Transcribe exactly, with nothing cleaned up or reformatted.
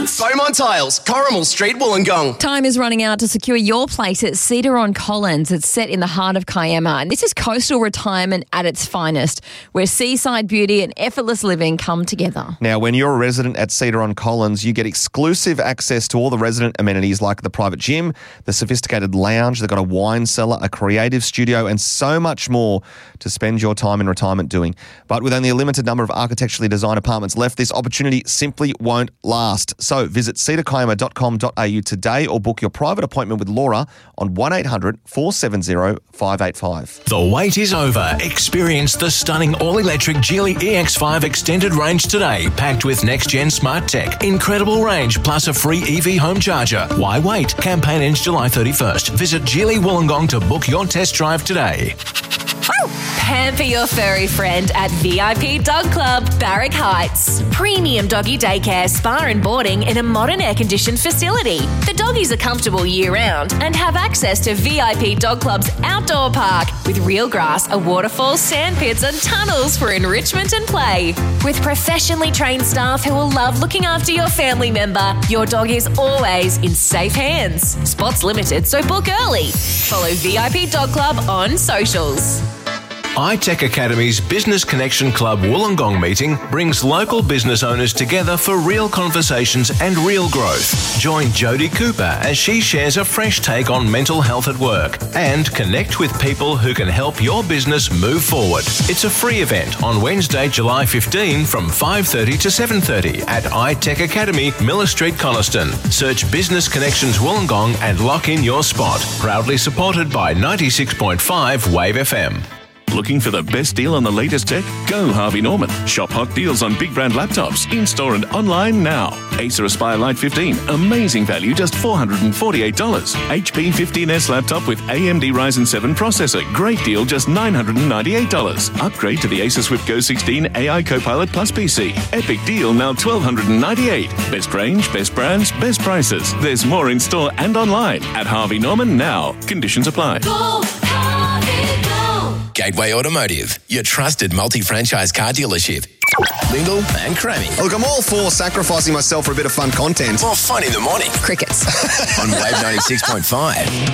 Beaumont Tiles, Corrimal Street, Wollongong. Time is running out to secure your place at Cedar-on-Collins. It's set in the heart of Kiama, and this is coastal retirement at its finest, where seaside beauty and effortless living come together. Now, when you're a resident at Cedar-on-Collins, you get exclusive access to all the resident amenities like the private gym, the sophisticated lounge, they've got a wine cellar, a creative studio, and so much more to spend your time in retirement doing. But with only a limited number of architecturally designed apartments left, this opportunity simply won't last. So visit cedar kiama dot com dot a u today or book your private appointment with Laura on one eight hundred four seven zero five eight five. The wait is over. Experience the stunning all-electric Geely E X five extended range today, packed with next-gen smart tech, incredible range, plus a free E V home charger. Why wait? Campaign ends July thirty-first. Visit Geely Wollongong to book your test drive today. Pamper your furry friend at V I P Dog Club, Barrack Heights. Premium doggy daycare, spa and boarding in a modern air-conditioned facility. The doggies are comfortable year-round and have access to V I P Dog Club's outdoor park with real grass, a waterfall, sand pits and tunnels for enrichment and play. With professionally trained staff who will love looking after your family member, your dog is always in safe hands. Spots limited, so book early. Follow V I P Dog Club on socials. iTech Academy's Business Connection Club Wollongong meeting brings local business owners together for real conversations and real growth. Join Jodie Cooper as she shares a fresh take on mental health at work and connect with people who can help your business move forward. It's a free event on Wednesday, July fifteenth from five thirty to seven thirty at iTech Academy, Miller Street, Coniston. Search Business Connections Wollongong and lock in your spot. Proudly supported by ninety-six point five Wave F M. Looking for the best deal on the latest tech? Go Harvey Norman. Shop hot deals on big brand laptops, in-store and online now. Acer Aspire Lite fifteen, amazing value, just four hundred forty-eight dollars. H P fifteen S laptop with A M D Ryzen seven processor, great deal, just nine hundred ninety-eight dollars. Upgrade to the Acer Swift Go sixteen A I Copilot Plus P C. Epic deal, now one thousand two hundred ninety-eight dollars. Best range, best brands, best prices. There's more in store and online at Harvey Norman now. Conditions apply. Go, Harvey, go. Gateway Automotive, your trusted multi-franchise car dealership. Lingle and Crammy. Look, I'm all for sacrificing myself for a bit of fun content. More fun in the morning. Crickets. On Wave ninety-six point five.